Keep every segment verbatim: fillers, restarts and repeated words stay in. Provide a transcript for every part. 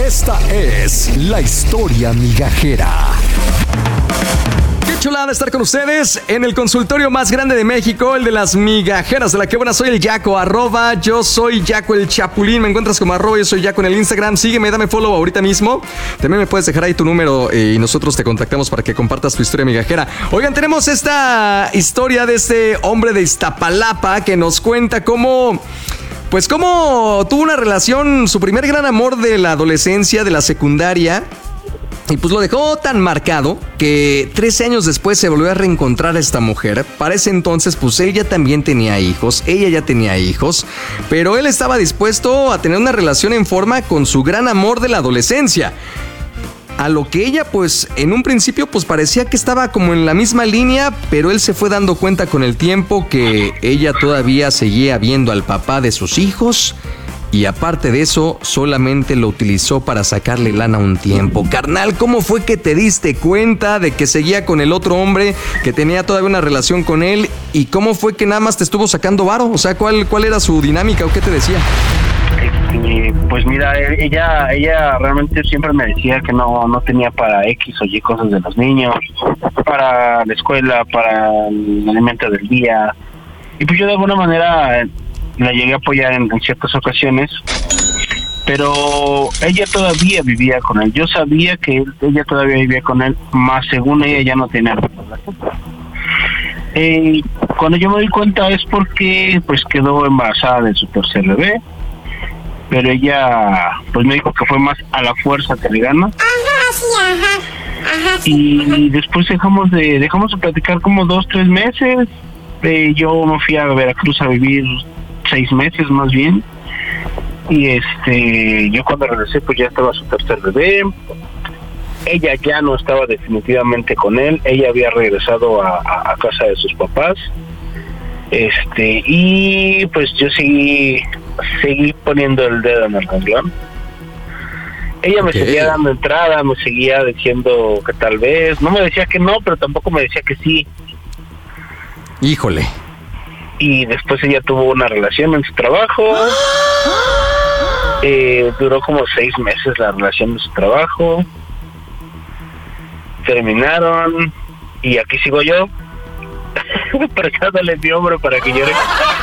Esta es la historia migajera. Qué chulada estar con ustedes en el consultorio más grande de México, el de las migajeras de la que buena. Soy el Yaco, arroba yo soy Yaco el Chapulín. Me encuentras como arroba yo soy Yaco en el Instagram. Sígueme, dame follow ahorita mismo. También me puedes dejar ahí tu número eh, y nosotros te contactamos para que compartas tu historia migajera. Oigan, tenemos esta historia de este hombre de Iztapalapa que nos cuenta cómo... Pues cómo tuvo una relación, su primer gran amor de la adolescencia, de la secundaria, y pues lo dejó tan marcado que trece años después se volvió a reencontrar a esta mujer. Para ese entonces, pues ella también tenía hijos, ella ya tenía hijos, pero él estaba dispuesto a tener una relación en forma con su gran amor de la adolescencia. A lo que ella, pues, en un principio, pues parecía que estaba como en la misma línea, pero él se fue dando cuenta con el tiempo que ella todavía seguía viendo al papá de sus hijos y aparte de eso, solamente lo utilizó para sacarle lana un tiempo. Carnal, ¿cómo fue que te diste cuenta de que seguía con el otro hombre, que tenía todavía una relación con él? ¿Y cómo fue que nada más te estuvo sacando varo? O sea, ¿cuál, cuál era su dinámica o qué te decía? Este, pues mira, ella ella realmente siempre me decía que no no tenía para X o Y cosas de los niños, para la escuela, para el alimento del día. Y pues yo de alguna manera la llegué a apoyar en, en ciertas ocasiones, pero ella todavía vivía con él. Yo sabía que él, ella todavía vivía con él, más según ella ya no tenía relación. Eh, cuando yo me di cuenta es porque pues quedó embarazada de su tercer bebé. Pero ella, pues me dijo que fue más a la fuerza que le gana. Ajá, sí, ajá. Ajá, sí. Y después dejamos de dejamos de platicar como dos, tres meses. Eh, yo me fui a Veracruz a vivir seis meses más bien. Y este, yo cuando regresé, pues ya estaba su tercer bebé. Ella ya no estaba definitivamente con él. Ella había regresado a, a, a casa de sus papás. Este, y pues yo seguí, seguí poniendo el dedo en el renglón. Ella me okay. seguía dando entrada, me seguía diciendo que tal vez, no me decía que no, pero tampoco me decía que sí. Híjole. Y después ella tuvo una relación en su trabajo. eh, duró como seis meses la relación de su trabajo. Terminaron y aquí sigo yo. Prestándole mi hombro para que llore.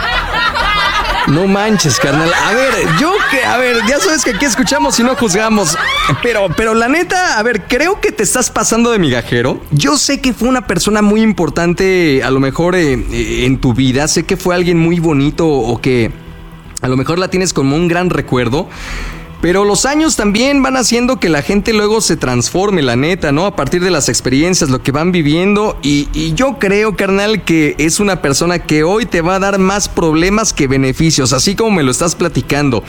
No manches, carnal. A ver, yo que, a ver, ya sabes que aquí escuchamos y no juzgamos. Pero, pero la neta, a ver, creo que te estás pasando de migajero. Yo sé que fue una persona muy importante, a lo mejor eh, eh, en tu vida. Sé que fue alguien muy bonito o que a lo mejor la tienes como un gran recuerdo. Pero los años también van haciendo que la gente luego se transforme, la neta, ¿no? A partir de las experiencias, lo que van viviendo. Y, y yo creo, carnal, que es una persona que hoy te va a dar más problemas que beneficios, así como me lo estás platicando.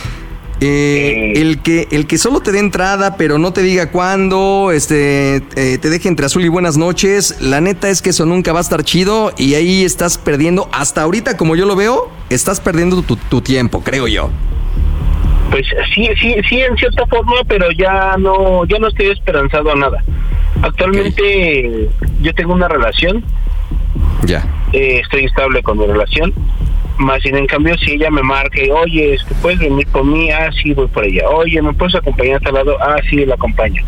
Eh, el que el que solo te dé entrada, pero no te diga cuándo, este, eh, te deje entre azul y buenas noches, la neta es que eso nunca va a estar chido y ahí estás perdiendo, hasta ahorita como yo lo veo, estás perdiendo tu, tu tiempo, creo yo. Pues sí, sí, sí, en cierta forma, pero ya no, ya no estoy esperanzado a nada. Actualmente okay. yo tengo una relación, ya, eh, estoy estable con mi relación, más sin en cambio si ella me marca, oye, este, ¿puedes venir por mí? Ah, sí, voy por ella. Oye, ¿me puedes acompañar a tal lado? Ah, sí, la acompaño.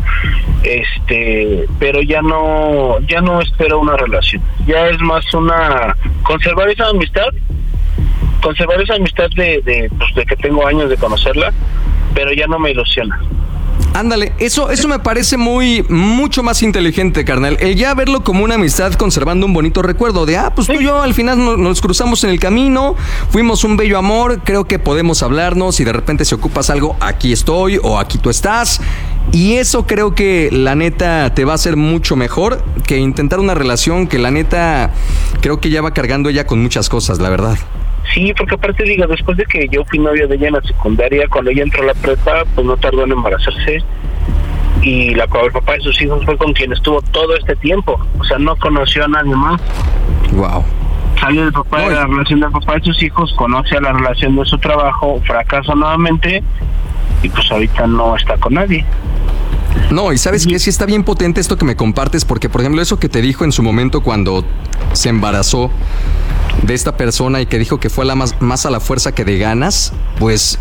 Este, pero ya no, ya no espero una relación. Ya es más una, conservar esa amistad. Conservar esa amistad de, de, pues, de que tengo años de conocerla, pero ya no me ilusiona. Ándale, eso, eso me parece muy, mucho más inteligente, carnal. El ya verlo como una amistad conservando un bonito recuerdo de, ah, pues sí. tú y yo al final nos, nos cruzamos en el camino, fuimos un bello amor, creo que podemos hablarnos y de repente si ocupas algo, aquí estoy o aquí tú estás. Y eso creo que la neta te va a hacer mucho mejor que intentar una relación que la neta creo que ya va cargando ella con muchas cosas, la verdad. Sí, porque aparte digo, después de que yo fui novio de ella en la secundaria, cuando ella entró a la prepa, pues no tardó en embarazarse. Y la, el papá de sus hijos fue con quien estuvo todo este tiempo. O sea, no conoció a nadie más. Wow. Sale el papá de la relación del papá de sus hijos, conoce a la relación de su trabajo, fracasa nuevamente y pues ahorita no está con nadie. No, y ¿sabes qué? Sí está bien potente esto que me compartes, porque, por ejemplo, eso que te dijo en su momento cuando se embarazó de esta persona y que dijo que fue la más, más a la fuerza que de ganas, pues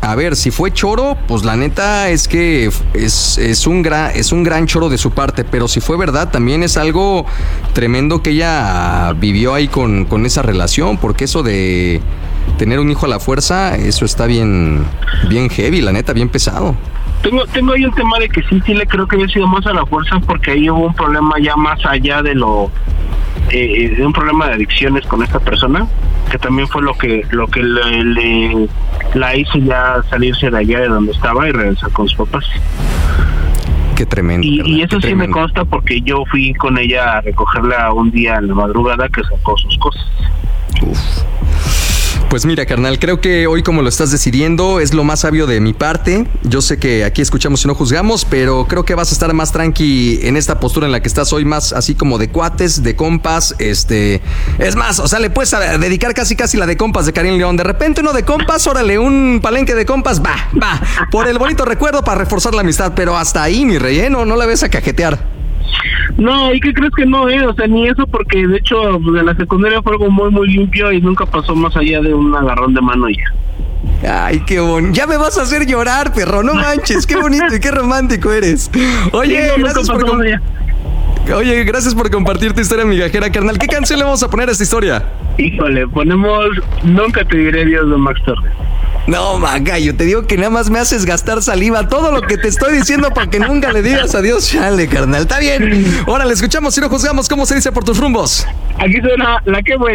a ver, si fue choro, pues la neta es que es, es, un gran, es un gran choro de su parte, pero si fue verdad, también es algo tremendo que ella vivió ahí con, con esa relación, porque eso de tener un hijo a la fuerza, eso está bien, bien heavy, la neta, bien pesado. Tengo, tengo ahí un tema de que sí, sí le creo que había sido más a la fuerza, porque ahí hubo un problema ya más allá de lo... Eh, de un problema de adicciones con esta persona, que también fue lo que lo que le, le, la hizo ya salirse de allá de donde estaba y regresar con sus papás. Qué tremendo. Y, ¿verdad? y eso Qué sí tremendo. me consta porque yo fui con ella a recogerla un día en la madrugada que sacó sus cosas. Uf. Pues mira, carnal, creo que hoy como lo estás decidiendo es lo más sabio de mi parte. Yo sé que aquí escuchamos y no juzgamos, pero creo que vas a estar más tranqui en esta postura en la que estás hoy, más así como de cuates, de compas, este... Es más, o sea, le puedes dedicar casi casi la de compas de Karim León. De repente uno de compas, órale, un palenque de compas, va, va. Por el bonito recuerdo para reforzar la amistad, pero hasta ahí, mi rey, ¿eh? No, no la ves a cajetear. No, ¿y qué crees que no, eh? O sea, ni eso, porque de hecho de la secundaria fue algo muy, muy limpio y nunca pasó más allá de un agarrón de mano ya. Ay, qué bonito. Ya me vas a hacer llorar, perro. No manches, qué bonito y qué romántico eres. Oye, Sí, no, gracias por com- Oye, gracias por compartir tu historia migajera, carnal. ¿Qué canción le vamos a poner a esta historia? Híjole, ponemos Nunca te diré adiós de Max Torres. No, Magayo, te digo que nada más me haces gastar saliva. Todo lo que te estoy diciendo para que nunca le digas adiós, chale, carnal. Está bien. Ahora le escuchamos y no juzgamos. ¿Cómo se dice por tus rumbos? Aquí suena La Que Buena.